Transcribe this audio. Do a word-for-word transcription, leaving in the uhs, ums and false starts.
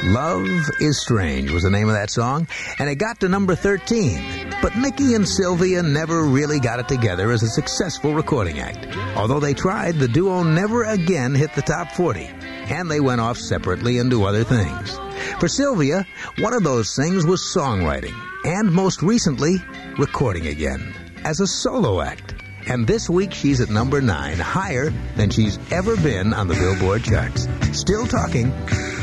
Love is Strange was the name of that song, and it got to number thirteen. But Mickey and Sylvia never really got it together as a successful recording act. Although they tried, the duo never again hit the top forty, and they went off separately and do other things. For Sylvia, one of those things was songwriting, and most recently, recording again, as a solo act. And this week she's at number nine, higher than she's ever been on the Billboard charts. Still talking.